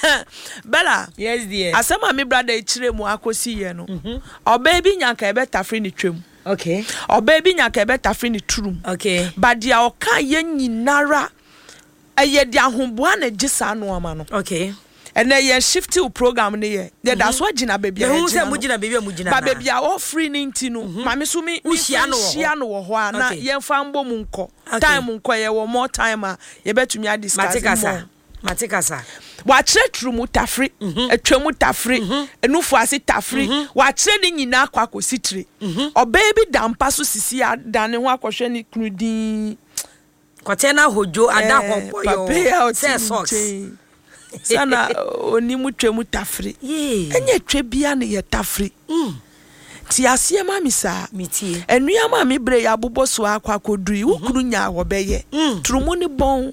Bella. Yes, dear. Asema mi brother ichire mu akosi ye no. Obaby nyanka ebe tafri ni twem. Okay. Obaby nyanka ebe tafri ni turum. Okay. But dia oka ye nyinara eye dia homboa na gisa no ama no. Okay. And then you shift to program ne ye. That's what Gina baby. Who say mujina baby mujina? Ba baby a all free ninti no. Mami so mi shia no wo ho na ye mfa mbo mu nko. Time nko ye wo more time a ye betumi a discuss more. Matikasa. Wa kire tru mu tafri, atwa mu tafri, enufu ase tafri. Wa kire ni nyina akwa kositire. Obaby dampa so sisi a dane ho akohwe ni krudin. Kwatena hojo ada hopo yo. Say socks. Sana oni mutwe mutafri enye twe bia ne ye tafri ti asie mami sa mitie enua mami bre ya bobo so akwa koduri ukuru nya wo beye trumu ni bon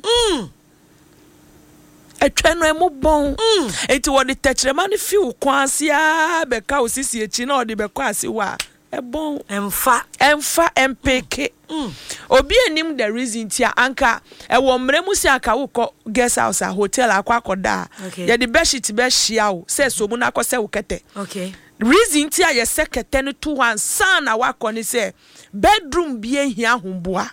etwe no emu bon enti wo de techrema ne fi ukwansia be ka osisi echi na odi be kwa ase wa bon emfa mpeke obi enim the reason tia anka e wo mremu si aka wo ko guest house a hotel akwa koda ye the best shit be hia wo say so mu na akose wo kete okay reason tia ye sekete no 2 sana wa ko ni say bedroom bie hia homboa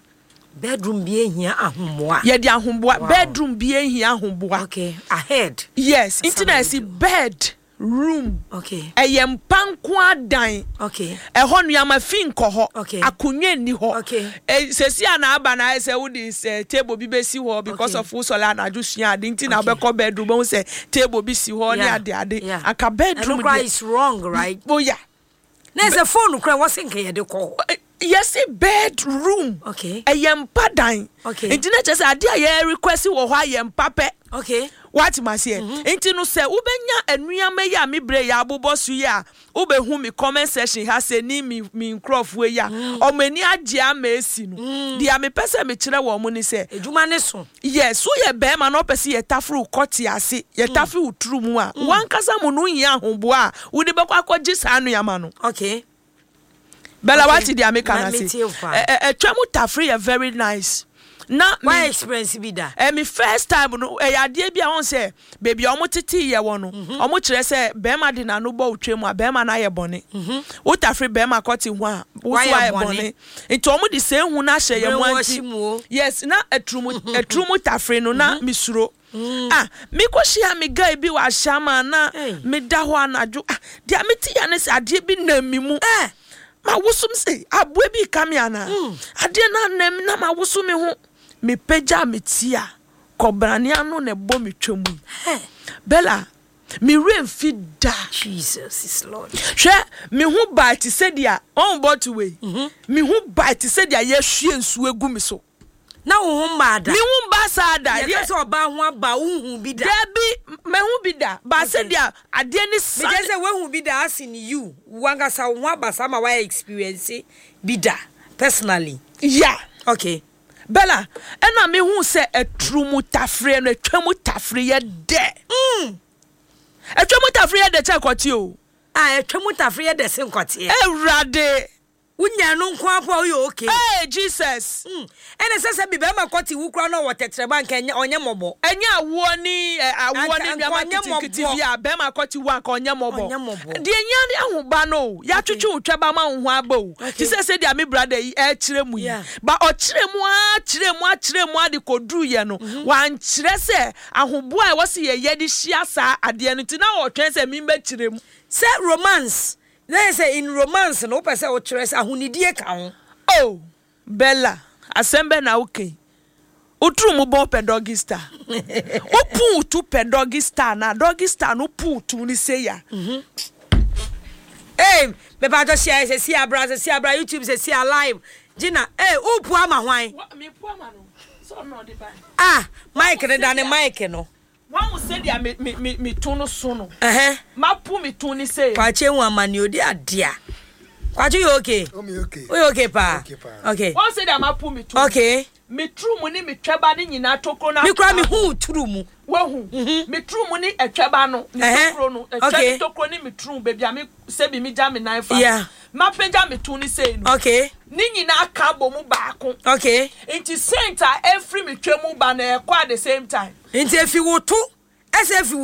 ye di ahomboa bedroom bie hia homboa okay ahead yes internet see bed room okay panko adan okay ho no yama fi nko ho okay akonwa ni ho okay sesi ana aba na say wo this table bi be si ho because of usola na adusua ade nti na be ko bedroom wo say table bi si ho ni ade aka bedroom is wrong right oh yeah na say phone kra wo sin kan ye de ko yes bedroom okay padan okay nti na che say ade a request wo ho pape okay what must here enti no say ubenya anuama ya me bre ya abobosu ya ubehu me comment section ha say ni mi nkrofo ya omani agye amesi no dia me pese me kire wo mo ni say ejuma ne so yes so ye be ma no pese ye tafru koti ase ye tafru uturu mu a wankasa mo no yin ahombo a wo de bekwa akogye sa anu ya ma no okay bella what dia make can say twemu tafru ye very nice na my experience be that me first time no ade bia won say baby omo tete ye wo no omo kire say be ma de na no bo utwemu a be ma na ye bone wo tafre be ma koti ho a wo so ye bone nti omo de say hu na hye ye mo anti yes na etrumu tafre no na misuro me kwhia me guy bi wa shama na me da ho anadwo dia me ti ya ne say ade bi na mimu ma wosum say abwe bi kamiana ade na nam na ma wosum me ho me peja metia kobrani anu ne bo me twemu bella me remfi da Jesus is Lord hwe me hu ba ti sedia on bot way me hu ba ti sedia ye hwie nsu egu me so na wo hu ma da me hu ba sa da ye so ba hu aba hu bi da bi me hu bi da ba sedia ade ni sa me say we hu bi da as in you wanga sa hu aba sa ma wa experience bi da personally yeah okay bella ena me hu se etrumu tafre no etwamu tafre ye de etwamu tafre ye de chekoti o etwamu tafre ye de senkoti ewrade unya no nko apo yo okay hey Jesus ene sese bi be ma koti wu kra no wo tetreba nka onye mobo enye awo ni bia ma kiti bia be ma koti wu anka onye mobo de enya ni ahoba no ya twetwe utweba ma ho aba o ti sese dia me brother yi e kire mu yi ba o kire mu ade koduru ye no wan kire se ahobo a wo se ye di hia sa ade no ti na wo twen se mi mba kire mu se romance. They say in romance no person o tres ahunidie ka ho. Oh, Bella, asembe na okay. Utru mu bon pedogi star. Opu tu pedogi star na doggy star no pu tu ni say ya. Hey, me ba do share say see abra YouTube say see live. Gina, hey, opu ama hwan? Me pu ama no. So no de ba. Mike na dane Mike no. One will say dia me tunu sono. Ma pu me tuni say. Kwache hu amani odi adia. Kwache you okay? Okay. We okay pa? Okay. One say dia ma pu me tunu. Okay. Me true mu ni me tweba ni nyina tokro na. Me kra me hu true mu. Wo hu. Me true mu ni etweba no. Ni tokro no. Etweba tokro ni me true baby am say bi me jam me 9 Yeah. Ma peja me tuni say no. Okay. Ni nyina aka bo mu baako. Okay. Inti center every me twemu ba na e kwa at the same time. Inti efi wo tu. Ese efi